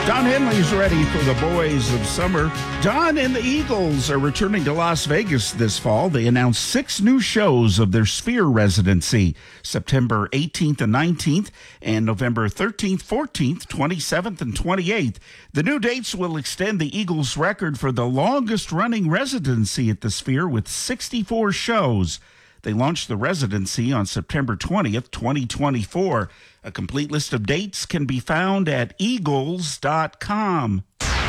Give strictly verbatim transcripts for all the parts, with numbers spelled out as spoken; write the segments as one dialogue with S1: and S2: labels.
S1: Don Henley's ready for the boys of summer. Don and the Eagles are returning to Las Vegas this fall. They announced six new shows of their Sphere residency, September eighteenth and nineteenth, and November thirteenth, fourteenth, twenty-seventh, and twenty-eighth. The new dates will extend the Eagles' record for the longest-running residency at the Sphere with sixty-four shows. They launched the residency on September twentieth, twenty twenty-four. A complete list of dates can be found at eagles dot com.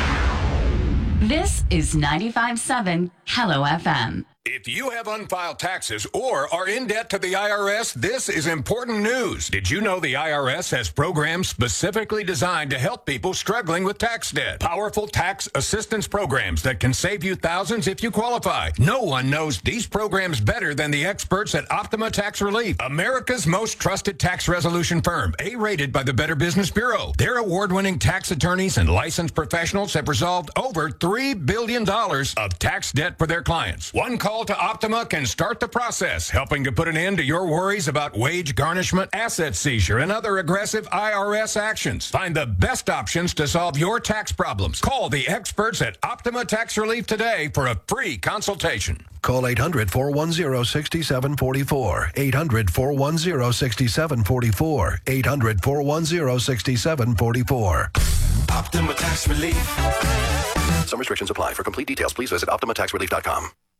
S2: This is ninety-five point seven Hello F M.
S3: If you have unfiled taxes or are in debt to the I R S, this is important news. Did you know the I R S has programs specifically designed to help people struggling with tax debt? Powerful tax assistance programs that can save you thousands if you qualify. No one knows these programs better than the experts at Optima Tax Relief, America's most trusted tax resolution firm, A-rated by the Better Business Bureau. Their award-winning tax attorneys and licensed professionals have resolved over three billion dollars of tax debt for their clients. One call to Optima can start the process, helping to put an end to your worries about wage garnishment, asset seizure, and other aggressive I R S actions. Find the best options to solve your tax problems. Call the experts at Optima Tax Relief today for a free consultation.
S4: Call eight hundred, four one zero, six seven four four. eight hundred, four one zero, six seven four four. eight hundred, four one zero, six seven four four.
S5: Optima Tax Relief.
S4: Some restrictions apply. For complete details, please visit optima tax relief dot com.